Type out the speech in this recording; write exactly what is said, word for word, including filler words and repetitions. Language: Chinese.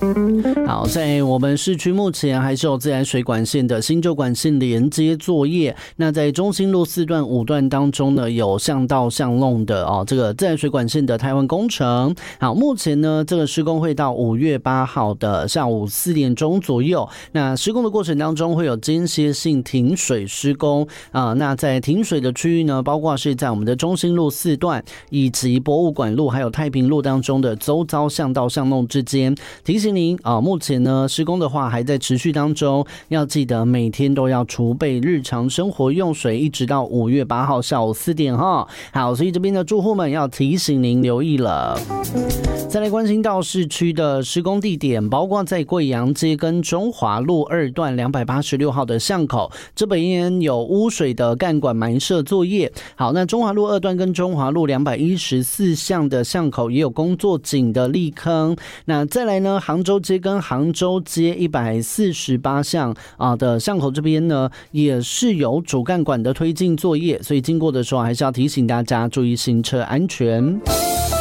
好，在我们市区目前还是有自来水管线的新旧管线连接作业。那在中兴路四段、五段当中呢，有巷道巷弄的哦，这个自来水管线的汰换工程。好，目前呢，这个施工会到五月八号的下午四点钟左右。那施工的过程当中会有间歇性停水施工啊、呃。那在停水的区域呢，包括是在我们的中兴路四段以及博物馆路还有太平路当中的周遭巷道巷弄之间。提醒您啊，目前呢施工的话还在持续当中，要记得每天都要储备日常生活用水，一直到五月八号下午四点哈。好，所以这边的住户们要提醒您留意了。再来关心到市区的施工地点，包括在贵阳街跟中华路二段两百八十六号的巷口，这边有污水的干管埋设作业。好，那中华路二段跟中华路两百一十四巷的巷口也有工作井的砾坑。那再来呢，杭州街跟杭州街一百四十八巷啊的巷口这边呢，也是有主干管的推进作业，所以经过的时候还是要提醒大家注意行车安全。